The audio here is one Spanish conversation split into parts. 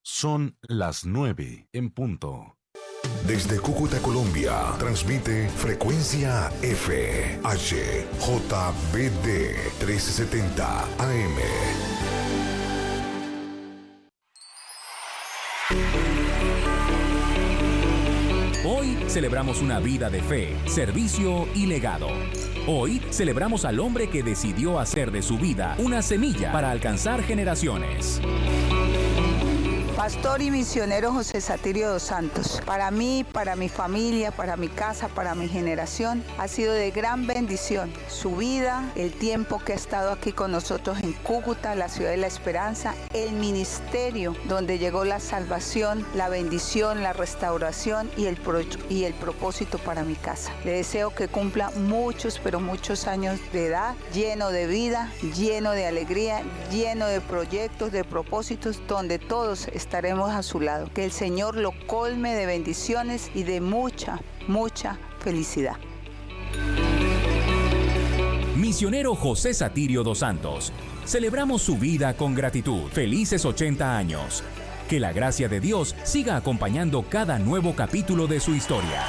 Son las 9 en punto. Desde Cúcuta, Colombia, transmite Frecuencia F, HJBD 1370 AM. Hoy celebramos una vida de fe, servicio y legado. Hoy celebramos al hombre que decidió hacer de su vida una semilla para alcanzar generaciones. Pastor y misionero José Satirio dos Santos, para mí, para mi familia, para mi casa, para mi generación, ha sido de gran bendición su vida, el tiempo que ha estado aquí con nosotros en Cúcuta, la ciudad de la esperanza, el ministerio donde llegó la salvación, la bendición, la restauración y el propósito para mi casa. Le deseo que cumpla muchos, pero muchos años de edad, lleno de vida, lleno de alegría, lleno de proyectos, de propósitos, donde todos estaremos a su lado. Que el Señor lo colme de bendiciones y de mucha, mucha felicidad. Misionero José Satirio dos Santos. Celebramos su vida con gratitud. Felices 80 años. Que la gracia de Dios siga acompañando cada nuevo capítulo de su historia.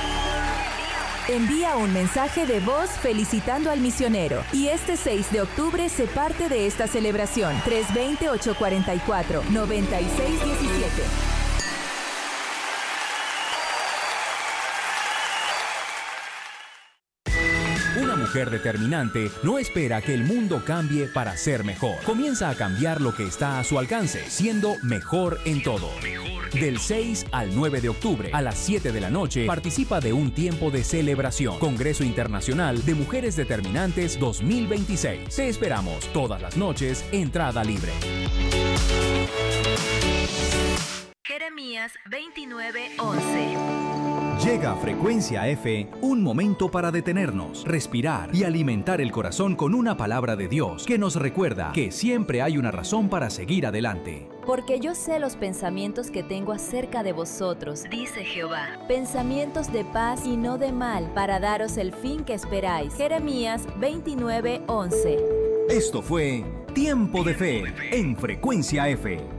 Envía un mensaje de voz felicitando al misionero y este 6 de octubre se parte de esta celebración. 320-844-9617. Una mujer determinante no espera que el mundo cambie para ser mejor. Comienza a cambiar lo que está a su alcance, siendo mejor en todo. Del 6 al 9 de octubre, a las 7 de la noche, participa de un tiempo de celebración. Congreso Internacional de Mujeres Determinantes 2026. Te esperamos todas las noches, entrada libre. Jeremías 29:11. Llega a Frecuencia F, un momento para detenernos, respirar y alimentar el corazón con una palabra de Dios que nos recuerda que siempre hay una razón para seguir adelante. Porque yo sé los pensamientos que tengo acerca de vosotros, dice Jehová. Pensamientos de paz y no de mal, para daros el fin que esperáis. Jeremías 29:11. Esto fue Tiempo de Fe en Frecuencia F.